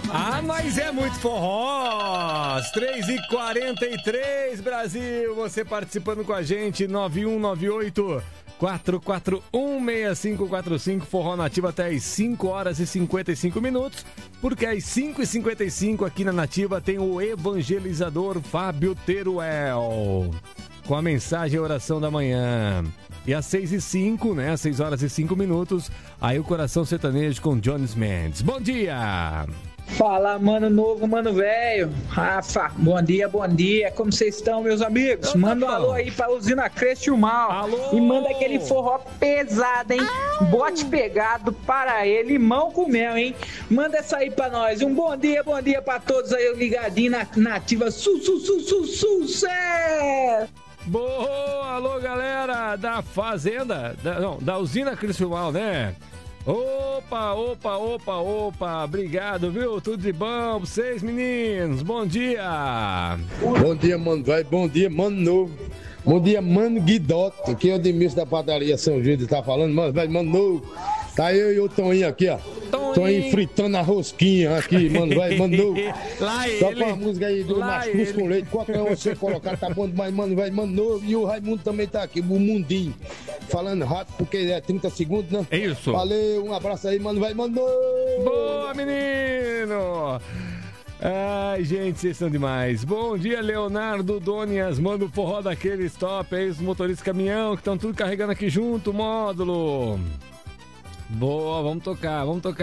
Ah, mas é muito forró! 3h43, Brasil! Você participando com a gente, 9198-441-6545, Forró Nativa até às 5h55, porque às 5h55 aqui na Nativa tem o evangelizador Fábio Teruel, com a mensagem e oração da manhã. E às 6h05, né, às 6h05, aí o Coração Sertanejo com Jones Mendes. Bom dia! Fala, mano novo, mano velho. Rafa, bom dia. Como vocês estão, meus amigos? Manda um alô aí pra usina Cresce o Mal. Alô! E manda aquele forró pesado, hein? Bote pegado para ele, limão com mel, hein? Manda essa aí pra nós. Um bom dia pra todos aí ligadinho na Nativa. Sucesso! Boa! Alô, galera da Fazenda, da usina Cresce o Mal, né? Opa, obrigado, viu? Tudo de bom pra vocês, meninos? Bom dia! Bom dia, mano velho, bom dia, mano novo. Bom dia, mano Guidoto, que é o Edmilson da padaria São Gildo tá falando, mano velho, mano novo. Tá eu e o Toninho aqui, ó. Toninho fritando a rosquinha aqui, mano velho, mano novo. Toca uma música aí do Macho Cruz com Leite, qualquer um você colocar, tá bom demais, mano velho, mano novo. E o Raimundo também tá aqui, o Mundinho. Falando rápido, porque é 30 segundos, né? É isso. Valeu, um abraço aí, mano velho, mano novo. Boa, menino! Ai, gente, vocês são demais. Bom dia, Leonardo Donias. Manda o forró daqueles top aí, os motoristas de caminhão que estão tudo carregando aqui junto, módulo. Boa, vamos tocar.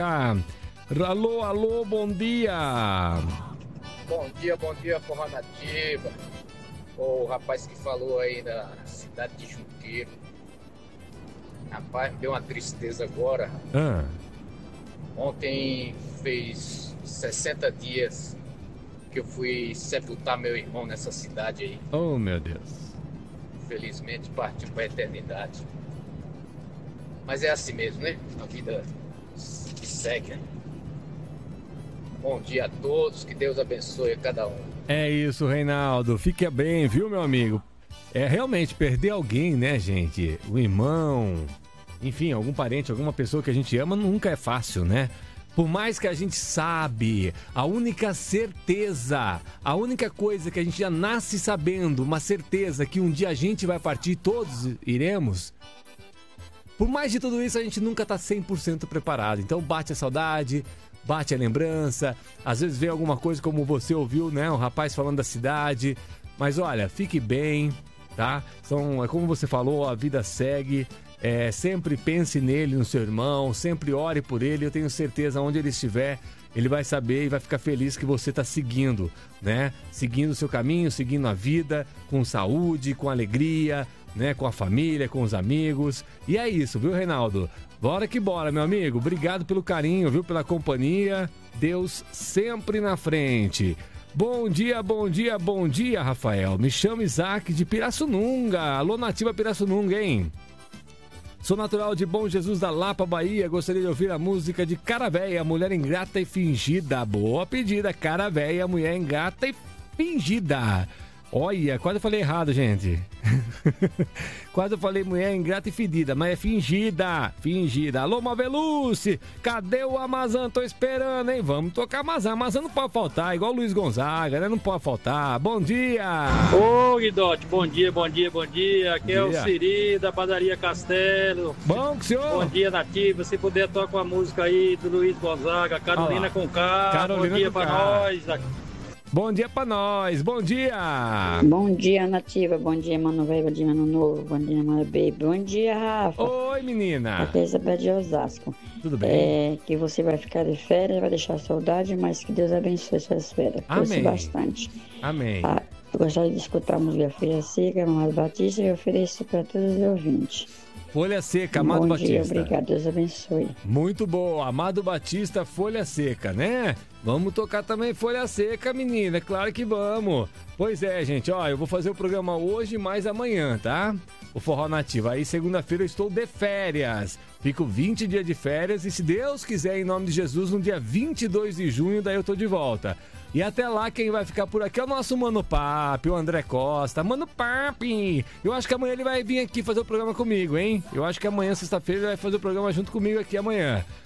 Alô, bom dia. Bom dia, Forró Nativa. O rapaz que falou aí da cidade de Junqueiro. Rapaz, me deu uma tristeza agora. Ontem fez 60 dias que eu fui sepultar meu irmão nessa cidade aí. Oh, meu Deus. Infelizmente partiu para a eternidade. Mas é assim mesmo, né? A vida que segue, né? Bom dia a todos, que Deus abençoe a cada um. É isso, Reinaldo. Fique bem, viu, meu amigo? É realmente perder alguém, né, gente? O irmão, enfim, algum parente, alguma pessoa que a gente ama, nunca é fácil, né? Por mais que a gente sabe, a única certeza, a única coisa que a gente já nasce sabendo, uma certeza que um dia a gente vai partir, todos iremos. Por mais de tudo isso, a gente nunca tá 100% preparado. Então bate a saudade, bate a lembrança, às vezes vem alguma coisa como você ouviu, né? Um rapaz falando da cidade. Mas olha, fique bem, tá? É como você falou, a vida segue. Sempre pense nele, no seu irmão, sempre ore por ele. Eu tenho certeza, onde ele estiver, ele vai saber e vai ficar feliz que você está seguindo, né? Seguindo o seu caminho, seguindo a vida, com saúde, com alegria, né? Com a família, com os amigos. E é isso, viu, Reinaldo? Bora que bora, meu amigo. Obrigado pelo carinho, viu? Pela companhia. Deus sempre na frente. Bom dia, Rafael. Me chamo Isaac de Pirassununga. Alô, Nativa Pirassununga, hein? Sou natural de Bom Jesus da Lapa, Bahia. Gostaria de ouvir a música de Cara Véia, Mulher Ingrata e Fingida. Boa pedida, Cara Véia, Mulher Ingrata e Fingida. Olha, quase eu falei errado, gente. Quase eu falei mulher ingrata e fedida, mas é fingida. Alô, Maveluce, cadê o Amazon? Tô esperando, hein? Vamos tocar Amazon. Amazon não pode faltar, igual o Luiz Gonzaga, né? Não pode faltar. Bom dia. Ô, Guidote, bom dia. Aqui é o Siri, da Padaria Castelo. Bom, senhor. Bom dia, Nativa. Se puder, toca uma música aí do Luiz Gonzaga, Carolina com K. Bom dia pra nós. Bom dia pra nós, bom dia! Bom dia, Nativa, bom dia, Mano Velho, bom dia, Mano Novo, bom dia, Mano Baby, bom dia, Rafa. Oi, menina! Aqui é Isabel de Osasco. Tudo bem? Que você vai ficar de férias, vai deixar saudade, mas que Deus abençoe suas férias. Amém. Bastante. Amém. Eu gostaria de escutar a música Folha Seca, Amado Batista, e eu ofereço para todos os ouvintes. Folha Seca, Amado Batista. Bom dia, obrigado, Deus abençoe. Muito bom, Amado Batista, Folha Seca, né? Vamos tocar também Folha Seca, menina, claro que vamos. Pois é, gente, ó, eu vou fazer o programa hoje mais amanhã, tá? O Forró Nativa. Aí segunda-feira eu estou de férias. Fico 20 dias de férias e se Deus quiser, em nome de Jesus, no dia 22 de junho, daí eu tô de volta. E até lá, quem vai ficar por aqui é o nosso Mano Papi, o André Costa. Mano Papi! Eu acho que amanhã ele vai vir aqui fazer o programa comigo, hein? Eu acho que amanhã, sexta-feira, ele vai fazer o programa junto comigo aqui amanhã.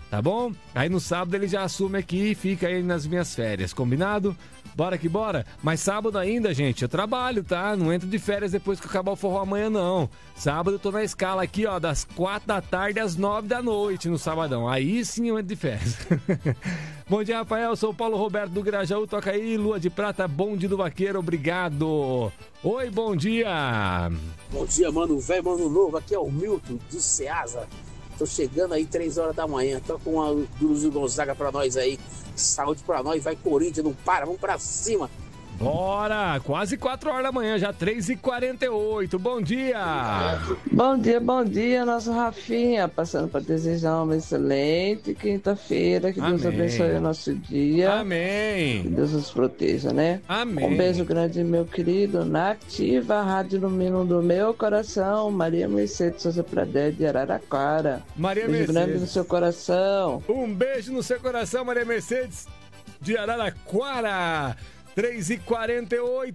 tá bom? Aí no sábado ele já assume aqui e fica aí nas minhas férias, combinado? Bora que bora. Mas sábado ainda, gente, eu trabalho, tá? Não entro de férias depois que acabar o forró amanhã, não. Sábado eu tô na escala aqui, ó, das 4 da tarde às 9 da noite no sabadão. Aí sim eu entro de férias. Bom dia, Rafael. Sou o Paulo Roberto do Grajaú. Toca aí, Lua de Prata, Bonde do Vaqueiro. Obrigado. Oi, bom dia. Bom dia, mano velho, mano novo. Aqui é o Milton do Ceasa. Tô chegando aí 3 horas da manhã. Tô com uma Luiz Gonzaga pra nós aí. Saúde pra nós. Vai Corinthians, não para. Vamos pra cima. Bora! Quase 4 horas da manhã, já 3h48. Bom dia! Bom dia, nosso Rafinha. Passando para desejar uma excelente quinta-feira. Que Deus abençoe o nosso dia. Amém! Que Deus nos proteja, né? Amém! Um beijo grande, meu querido. Nativa, Rádio Lumino do meu coração. Maria Mercedes Souza Pradé de Araraquara. Maria beijo Mercedes. grande no seu coração. Um beijo no seu coração, Maria Mercedes de Araraquara. 3h48,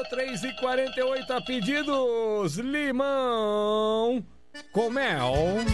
a pedidos, limão com mel.